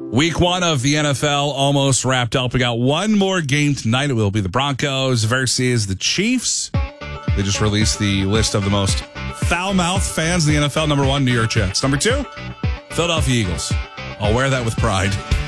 Week 1 of the NFL almost wrapped up. We got one more game tonight. It will be the Broncos versus the Chiefs. They just released the list of the most foul-mouthed fans in the NFL. Number 1, New York Jets. Number 2, Philadelphia Eagles. I'll wear that with pride.